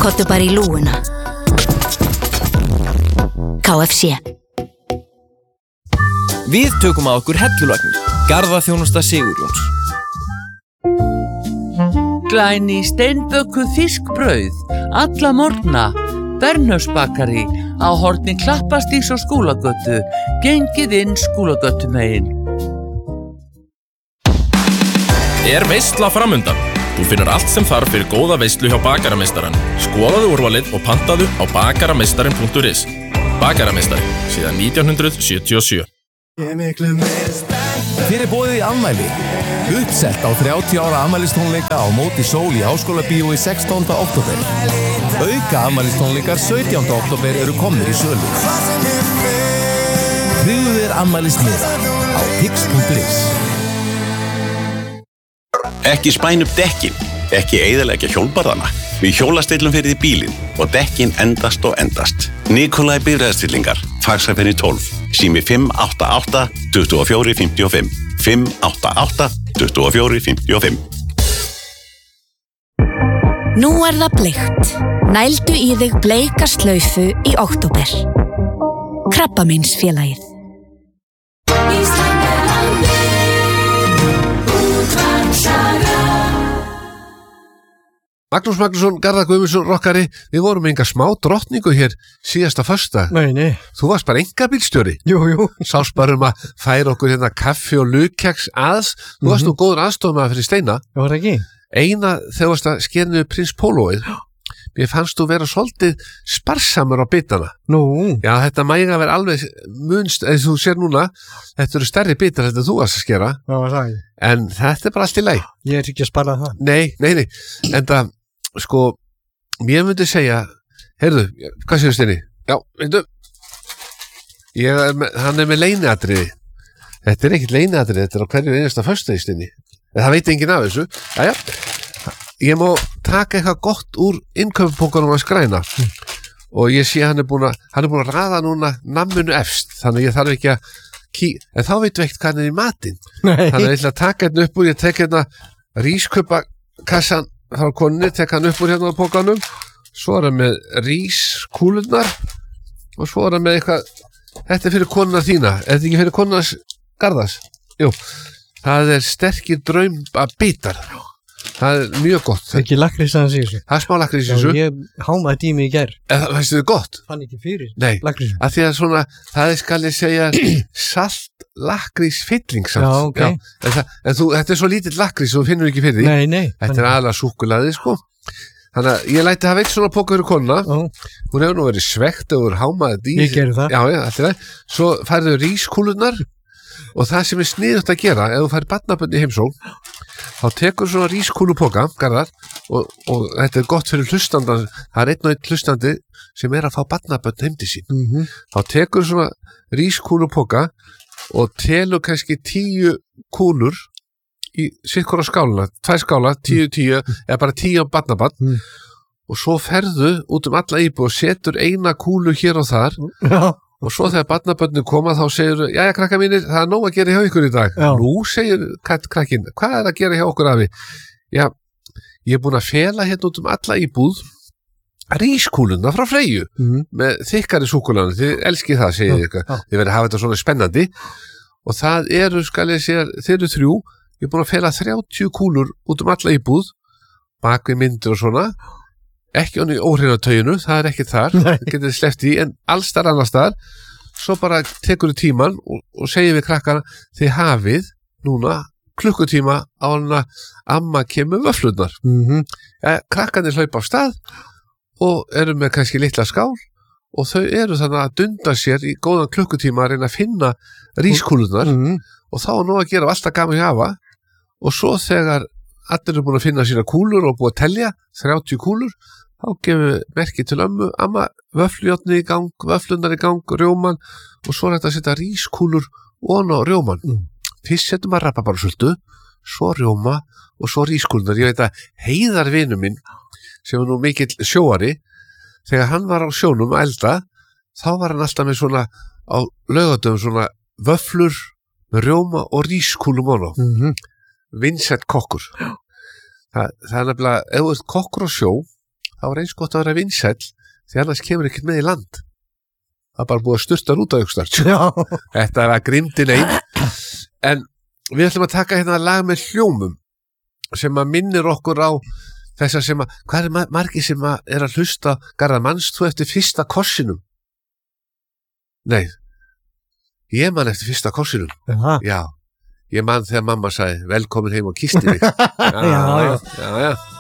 Komdu bara í lúguna. KFC. Við tökum að okkur Hellulagnir, garðaþjónusta Sigurjóns. Glæný steinbökuð fiskbrauð, alla morgna, Bernhöfsbakari á horni Klappastígs og Skúlagötu, gengið inn Skúlagötumegin. Veisla framundan. Þú finnur allt sem þarf fyrir góða veislu hjá Bakarameistarann. Skoðaðu úrvalið og pantaðu á bakarameistarin.is. Bakarameistari, síðan 1977. Þér boðið í afmæli. Uppsett á 30 ára afmælistónleika á Móti Sól í Háskólabíói 16. október. Auka afmælistónleikar 17. október eru komnir í sölu. Tryggðu þér afmælismiða á tix.is. Ekki spæna upp dekkin, ekki eyðileggja hjólbarðana. Við hjólastillum fyrir því bílinn og dekkin endast og endast. Nikolai bifreiðastillingar, Faxaferri 12, sími 588 24 55. 588 24 55. Nú það bleikt. Nældu í þig bleika slaufu í október. Krabbameinsfélagið. Magnús Magnússon, Garðar Guðmundsson, rokkari, við vorum með enga smá drottningu hér síðasta föstudag. Nei. Þú varst bara engabílstjóri. Jú. Sást bara að færa okkur hérna kaffi og lukkex aðs. Þú varst nú góður aðstofmaður fyrir Steina. Já, var ekki? Eina þegar varst að skera niður Prins Pólóið. Mér fannst þú vera svolítið sparsamur á bitana. Nú? Já, þetta mæga vera alveg munst, eða þú sér núna, þetta eru stærri bitar þetta þú varst að skera. Já, það er. En þetta bara allt í lagi. Ég ekki að spara það. Nei. En það, sko, mér myndi segja, heyrðu, hvað séu Steini? Já, veitu, hann með leyniatriði. Þetta ekkert leyniatriði, þetta á hverju einasta föstudegi, Steini. En það veit enginn af þessu. Jæja. Ég má taka eitthvað gott úr innkaupapókanum að skræna og ég sé hann er búin að raða núna namminu efst, þannig ég þarf ekki að en þá veitum við ekkert hvað hann er í matinn. Þannig að ég ætla að taka hérna upp úr, ég tek hérna rískaupakassan frá konunni, tek hann upp úr hérna á pókanum, svo hann með rískúlurnar og svo hann með eitthvað, þetta fyrir konuna þína, þetta ekki fyrir konunas Garðars? Jú, það sterkir draumba bitar. Það mjög gott. Það ekki lakrís aðeins í þessu. Það smá lakrís í þessu. Já, ég hámaði tími í gær. Það finnst þið gott? Fann ekki fyrir. Nei, lakrísum. Af því að svona, það skal ég segja salt lakrís fylling samt. Já, ok. Já, en þetta svo lítill lakrís og þú finnur ekki fyrir því. Nei. Þetta aðalega súkkulaði, sko. Þannig að ég læti hafa eitt svona póka fyrir konuna. Hún hefur nú verið svekkt og hámaði því. Ég gerði það. Já, alltaf. Svo færðu rískúlurnar og það sem sniðugt að gera, ef þú færir barnabörn í heimsókn, þá tekur svona rískúlupoka, Garðar, og þetta gott fyrir hlustandan, það einn og einn hlustandi sem að fá barnabörn heim til sín. Þá tekur svona rískúlupoka og telur kannski 10 kúlur í sittkvora skáluna, 2 skála, 10, eða bara 10 barnabarn, og svo ferðu út alla íbúð og setur eina kúlu hér og þar. Já. Og svo þegar barnabörnir koma þá segir jæja krakka mínir, það nóg að gera hjá ykkur í dag. Já. Nú segir krakkin, hvað að gera hjá okkur afi? Já, ég búin að fela hérna út alla íbúð rískúluna frá Freyju með þykkari súkkulaði, þið elskið það segir ykkur, þið verið að hafa þetta svona spennandi og það eru, skal ég segja, þeir eru 3, ég er búin að fela 30 kúlur út alla íbúð, bak við myndir og svona, ekki onni óhreinatauinu, það ekki þar, það getur sleppt í, en allstar annars þar, svo bara tekur þið tíman og segir við krakkana, þið hafið núna klukkutíma á hann að amma kemur vöflurnar. Krakkanir hlaupa á stað og eru með kannski litla skál og þau eru þannig að dunda sér í góðan klukkutíma að reyna að finna rískúlurnar og þá nú að gera alltaf gaman hjá hafa og svo þegar allir eru búin að finna sína kúlur og búin að telja 30 kúlur, þá gefur merki til ömmu, amma, vöflujárnið í gang, vöflunar í gang, rjóman og svo þetta að setja rískúlur ofan á rjóman. Fyrst setjum að rabarbarsultu, svo rjóma og svo rískúlunar. Ég veit að Heiðar vinur minn, sem var nú mikill sjóari, þegar hann var á sjónum að elda, þá var hann alltaf með svona á laugardöfum svona vöflur með rjóma og rískúlum ofan á. Vinsett kokkur. Það nefnilega, ef þú ert kokkur á sjó, þá er eins gott að vera vinsæll því annars kemur ekkert með í land. Það er bara búið að sturta út á ykkur Já. Þetta var grimdin einn. En við ætlum að taka hérna lag með hljómum sem að minnir okkur á þessar sem að, hvað er margir sem að er að hlusta, Garðar, manst þú eftir fyrsta kossinum? Nei, ég man eftir fyrsta kossinum. Já, ég man þegar mamma sagði velkomin heim og kisti mig. Já. Já.